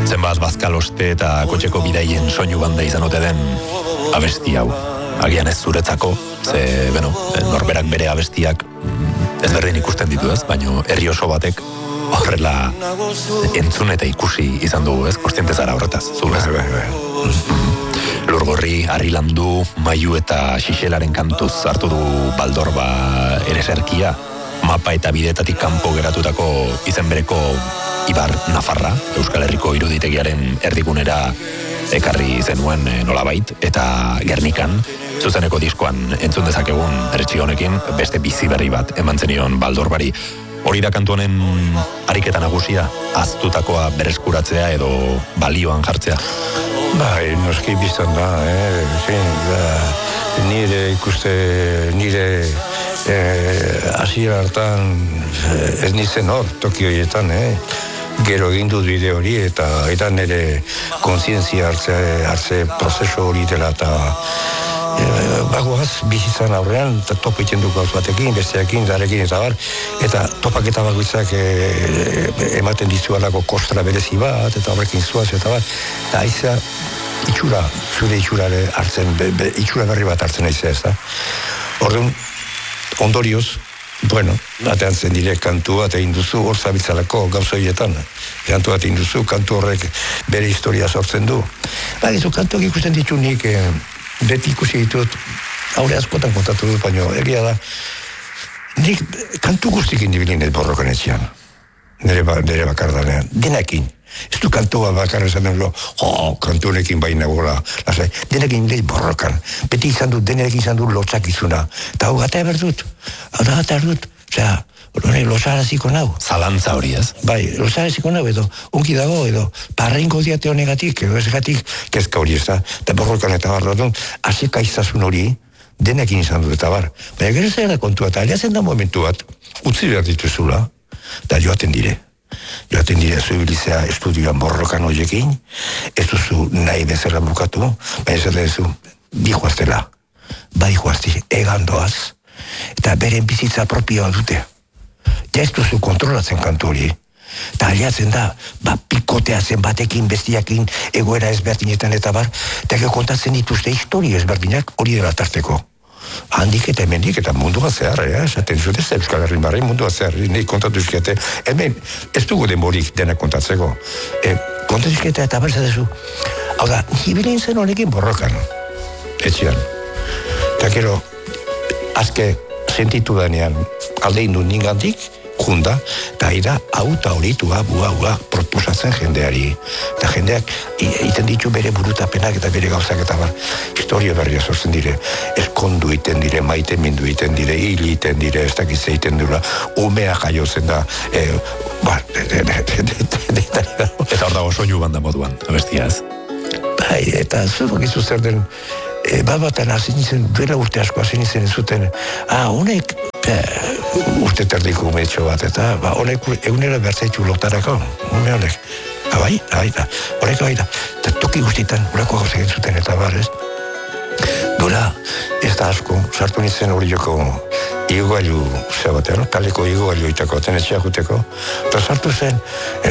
Zenbat bazkaloste eta kotxeko bidaien soinu banda izan ote den abesti hau. Agian ez zuretzako, ze, norberak bere abestiak ezberdin ikusten ditu ez, baino herri oso batek horrela entzun eta ikusi izan dugu ez, kontziente zara horretaz, zu ez? Lurgorri, Arrilandu, Maiu eta Xixelaren kantuz hartu du Baldorba ereserkia, mapa eta bidetatik kanpo geratutako izen bereko Ibar Nafarra, Euskal Herriko iruditegiaren erdigunera ekarri zenuen nolabait, eta Gernikan, zuzeneko diskoan entzun dezakegun bertsi honekin, beste bizi berri bat eman zenion Baldorbari. Hori da kantu honen ariketa nagusia, aztutakoa bereskuratzea edo balioan jartzea? Bai, noski biztan da, nire ikuste, nire hasiera hartan ez nintzen hor, toki horietan, gero egin dut bide hori eta nire kontzientzia hartze prozesu hori dela eta bagoaz bizitzan aurrean eta topo iten duk gauz batekin, besteakin, darekin eta bar, eta topaketa bagoitzak ematen dizualako kostra berezi bat, eta horrekin zuaz eta bar, eta aizea itxura, zure itxurare hartzen, itxura berri bat hartzen aizea ez da. Orduan, ondorioz, atean zen dire kantu bat egin duzu, hor zabitzalako gauzoietan, kantu bat egin duzu, kantu horrek bere historia sortzen du. Bagizu, kantuak ikusten ditu nik, beti ikusi ditut, haure askotan kontatu dut, baina egia da, nik kantu guztik indibilin ez borrokan etxean, nire bakardanean, denekin. Ez du kantua bakarra esan den kantu honekin baina gola, denekin lehen borrokan, beti denekin izan du lotzakizuna, eta hau gata eberdut, osea, hori lozaraziko nau. Zalantza hori ez? Bai, lozaraziko nau edo, unki dago edo, parreinko diate honegatik, edo ezegatik, kezka hori ez da, eta borrokan eta bar dut, azeka izazun hori, denekin izan dut eta bar. Baina gero zera kontua, eta aliatzen da momentu bat, utzi behar dituzula, eta joaten dire zubilizea estudioan borrokan horiekin, ez duzu nahi bezala bukatu, baina ez duzu, dihoaztela, bai joazti, egandoaz, eta beren bizitza propioa dute. Ja ez duzu kontrolatzen kantu hori, eta aliatzen da, pikotea zen batekin, bestiakin, egoera ezberdinetan eta bar, eta kontatzen dituzte historia ezberdinak hori dela tarteko. Handik eta hemendik eta mundua zehar, esaten zut ez da Euskal Herrin barri mundua zehar, nahi kontatu izkete, hemen ez dugu denborik dena kontatzeko. Kontatu izkete eta berzatezu, hau da, hibilein zen honekin borrokan, etxean. Eta gero, azke sentitu danean, alde indu ningandik, junda, eta ira auta horitua, bua, proposatzen jendeari. Eta jendeak iten ditu bere burutapenak eta bere gauzak eta bar, historia berria sortzen dire, eskondu iten dire, maite mindu iten dire, hil iten dire, ez dakitze iten dura, umea jaiotzen da, Eta hor dago soinu banda moduan, abestia ez? Bai, eta zuzuk izu zer den, babatan hasi nintzen, duela urte asko hasi nintzen zuten, honek, urte terdiko umetxo bat, eta honek egunera bertzaitu lotarako, honek, horreko bai da, eta toki guztietan urako gauz egin zuten, eta bar, ez? Duela, ez da asko, sartu nintzen hori joko igogailu zebatean, taleko igogailu itako, tenetxea juteko, eta sartu zen,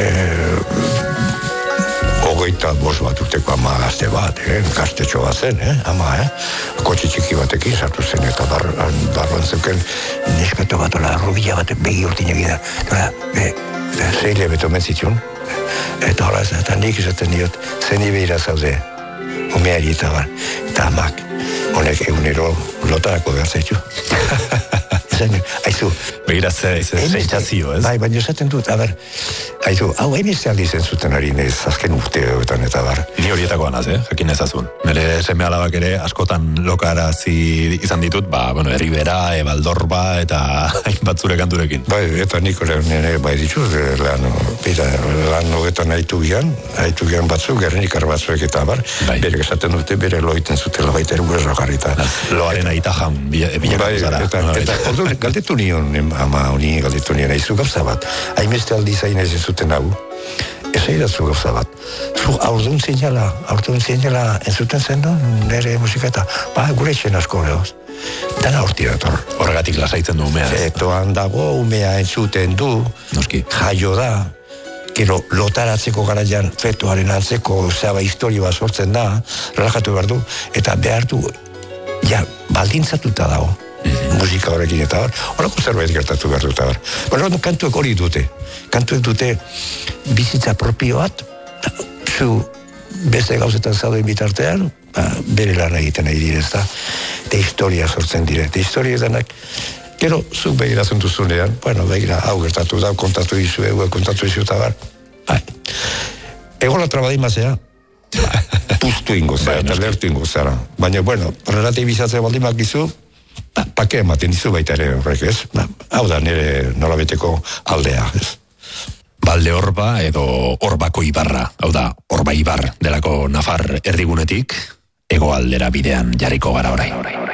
25 bat urteko ama gazte bat, gaztetxo bat zen, kotxe txiki batekin sartu zen, eta barruan zeuken neskatu bat, rubila bat begi urtin egida, zeile beto mentzitun, eta horaz, eta nik izaten diot, zen ibeira zaude, omeari eta bar, eta amak, honek egunero lotarako behar zaitu. Aizu. Begiratzea sentsazio, ez? Bai, baina esaten dut, aizu, hau emizte aldi zen zuten ari nez, azken urteoetan eta bar. Ni horietakoan az, jakin ezazun. Nire seme alabak ere askotan lokarazi izan ditut, Herribera, Baldorba eta hainbat zure kanturekin. Bai, eta nik nire bai ditut, lan hogetan haitu gian batzuk, Gernikar batzuek eta bar, bere esaten dute, bere loiten zutela baita erugurra jarrita. Loaren aita jan, bilakatu zara. Eta galdetu nion, ama honi galdetu nion, aizu gauza bat, haimeste aldi zain ez zuten hau, ez aidatzu gauza bat. Zu aurduan zinela entzuten zen du, nire musika eta, gure etxen asko lehoz. Dana horti dator. Horregatik lasaitzen du umea. Zetoan dago, umea entzuten du, noski. jaio da, gero lotaratzeko garaian fetoaren antzeko zaba historio bat sortzen da, relajatu behar du, eta behar du, ja, baldintzatuta dago. Musika horrekin eta horako zerbait gertatu behar dut. Bueno, kantuek hori dute. Kantuek dute bizitza propioat, zu beste gauzetan zauden bitartean, bere lan egiten nahi direz da, eta historia sortzen dire. Eta historia denak, gero, zuk begiratzen duzunean, bueno, begira, hau gertatu da, kontatu izu, kontatu izu eta bar. Egola trabadimazea, puztu ingo zara, eta lertu ingo zara. Baina, bueno, relatibizatzea baldimak izu, pake ematen dizu baita ere horrek, ez? Hau da nire nolabeteko aldea, ez? Valdeorba edo Orbako ibarra, hau da, Orba ibar delako Nafar erdigunetik, hegoaldera bidean jarriko gara orain.